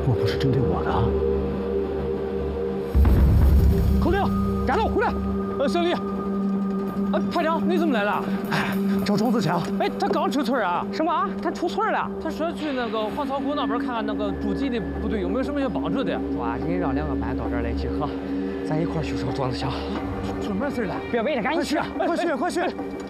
莫不是针对我的？口令，赶路回来。小李。排长，你怎么来了？哎，找庄子强。哎，他刚出村啊？什么？他出村了？他说去那个黄草谷那边看看那个驻集的部队有没有什么要帮助的。抓紧让2个班到这儿来集合，咱一块儿去找庄子强。出什么事了？别围着，赶紧去！快去，快去！